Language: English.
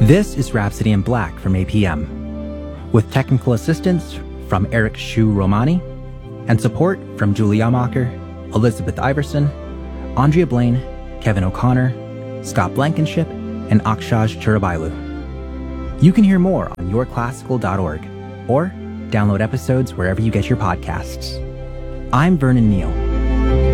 This is Rhapsody in Black from APM, with technical assistance from Eric Shu Romani and support from Julie Yamacher, Elizabeth Iverson, Andrea Blaine, Kevin O'Connor, Scott Blankenship, and Akshaj Churabailu. You can hear more on yourclassical.org or download episodes wherever you get your podcasts. I'm Vernon Neal.